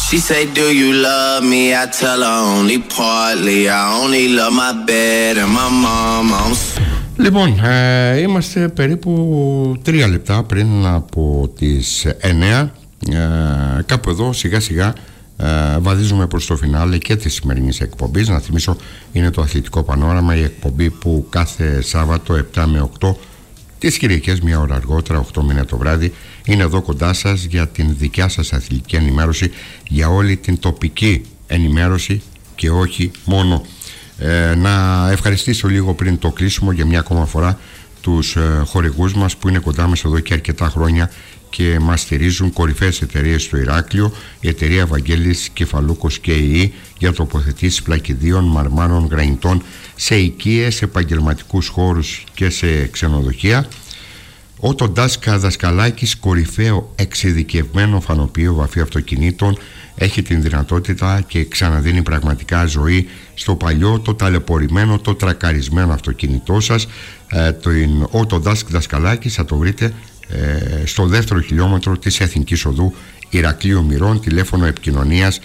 She say, do you love me? I tell her only partly. I only love my bed and my mom. Λοιπόν, είμαστε περίπου 3 λεπτά πριν από τις 9. Κάπου εδώ σιγά σιγά βαδίζουμε προς το φινάλε και της σημερινής εκπομπής. Να θυμίσω, είναι το Αθλητικό Πανόραμα, η εκπομπή που κάθε Σάββατο 7 με 8, τις Κυριακές μια ώρα αργότερα, 8 με 9 το βράδυ, είναι εδώ κοντά σας για την δικιά σας αθλητική ενημέρωση, για όλη την τοπική ενημέρωση και όχι μόνο. Να ευχαριστήσω λίγο πριν το κλείσιμο για μια ακόμα φορά τους χορηγούς μας που είναι κοντά μας εδώ και αρκετά χρόνια και μας στηρίζουν, κορυφαίες εταιρείες στο Ηράκλειο, η εταιρεία Βαγγέλης Κεφαλούκος και ΕΗ για τοποθετήσεις πλακιδίων, μαρμάρων, γρανιτών σε οικίες, επαγγελματικούς χώρους και σε ξενοδοχεία. Autodesk Δασκαλάκης, κορυφαίο εξειδικευμένο φανοποιείο βαφή αυτοκινήτων, έχει την δυνατότητα και ξαναδίνει πραγματικά ζωή στο παλιό, το ταλαιπωρημένο, το τρακαρισμένο αυτοκίνητό σας. Το Autodesk Δασκαλάκης θα το βρείτε στο δεύτερο χιλιόμετρο της Εθνικής Οδού Ηρακλείου Μυρών, τηλέφωνο επικοινωνίας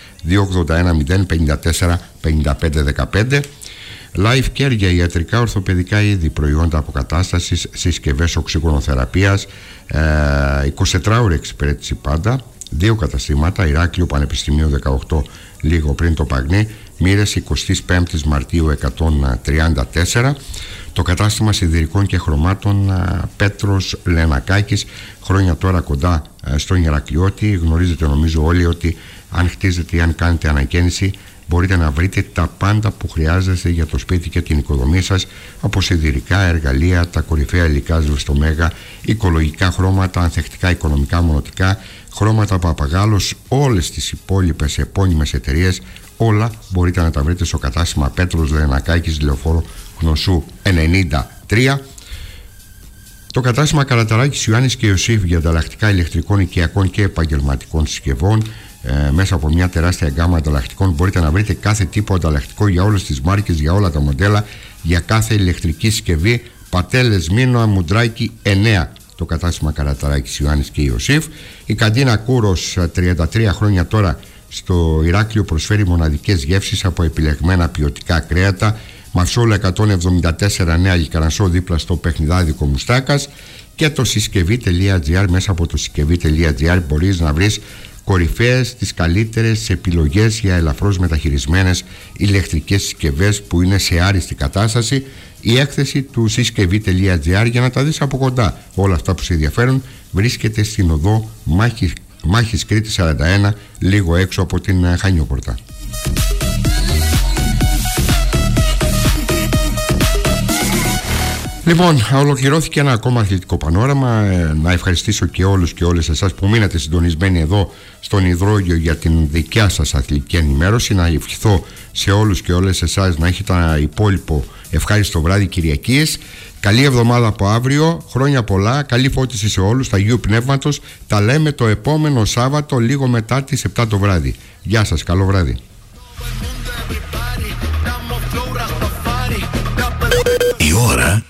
281-054-5515. Life Care για ιατρικά ορθοπαιδικά είδη, προϊόντα αποκατάστασης, συσκευές οξυγονοθεραπείας, 24 ώρες εξυπηρέτηση πάντα. 2 καταστήματα, Ηράκλειο Πανεπιστημίου 18, λίγο πριν το Παγνί, Μοίρες 25 Μαρτίου 134. Το κατάστημα σιδηρικών και χρωμάτων Πέτρος Λενακάκης, χρόνια τώρα κοντά στον Ηρακλειώτη. Γνωρίζετε νομίζω όλοι ότι αν χτίζετε ή αν κάνετε ανακαίνιση, μπορείτε να βρείτε τα πάντα που χρειάζεστε για το σπίτι και την οικοδομή σας, από σιδηρικά, εργαλεία, τα κορυφαία υλικά στο Μέγα, οικολογικά χρώματα, ανθεκτικά οικονομικά μονοτικά, χρώματα Παπαγάλος, όλες τις υπόλοιπες επώνυμες εταιρείες, όλα μπορείτε να τα βρείτε στο κατάστημα Πέτρος Λενακάκης, Λεωφόρο Γνωσού 93. Το κατάστημα Καραταράκης Ιωάννης και Ιωσήφ για ανταλλακτικά ηλεκτρικών, οικιακών και επαγγελματικών συσκευών. Μέσα από μια τεράστια γκάμα ανταλλακτικών μπορείτε να βρείτε κάθε τύπο ανταλλακτικό για όλες τις μάρκες, για όλα τα μοντέλα, για κάθε ηλεκτρική συσκευή. Πατέλες, Μίνωα, Μουντράκη 9. Το κατάστημα Καραταράκης Ιωάννης και Ιωσήφ. Η καντίνα Κούρος, 33 χρόνια τώρα στο Ηράκλειο, προσφέρει μοναδικές γεύσεις από επιλεγμένα ποιοτικά κρέατα. Μασόλα 174 Νέα Λικαρανσό, δίπλα στο παιχνιδάδικο Μουστάκας. Και το συσκευή.gr, μέσα από το συσκευή.gr μπορείς να βρεις κορυφαίες, τις καλύτερες επιλογές για ελαφρώς μεταχειρισμένες ηλεκτρικές συσκευές που είναι σε άριστη κατάσταση. Η έκθεση του συσκευή.gr, για να τα δεις από κοντά όλα αυτά που σε ενδιαφέρουν, βρίσκεται στην οδό Μάχης Κρήτης 41, λίγο έξω από την Χανιόπορτα. Λοιπόν, ολοκληρώθηκε ένα ακόμα αθλητικό πανόραμα. Να ευχαριστήσω και όλους και όλες εσάς που μείνατε συντονισμένοι εδώ στον Υδρόγειο για την δικιά σας αθλητική ενημέρωση. Να ευχηθώ σε όλους και όλες εσάς να έχετε ένα υπόλοιπο ευχάριστο βράδυ Κυριακής. Καλή εβδομάδα από αύριο, χρόνια πολλά, καλή φώτιση σε όλους, τα Αγίου Πνεύματος. Τα λέμε το επόμενο Σάββατο λίγο μετά τις 7 το βράδυ. Γεια σας, καλό βράδυ. Η ώρα